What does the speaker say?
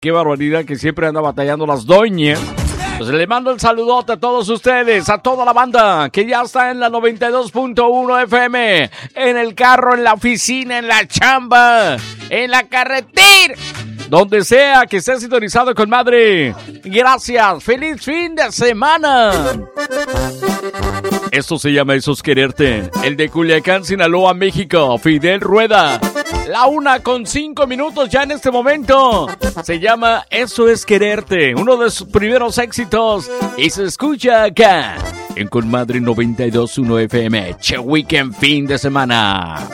Qué barbaridad que siempre anda batallando las doñas. Pues le mando el saludote a todos ustedes, a toda la banda que ya está en la 92.1 FM, en el carro, en la oficina, en la chamba, en la carretera, donde sea que esté sintonizado con madre. Gracias, feliz fin de semana. Esto se llama Eso es Quererte. El de Culiacán, Sinaloa, México, Fidel Rueda. La 1:05 ya en este momento. Se llama Eso es Quererte, uno de sus primeros éxitos. Y se escucha acá en Con Madre 92.1 FM. Che weekend fin de semana.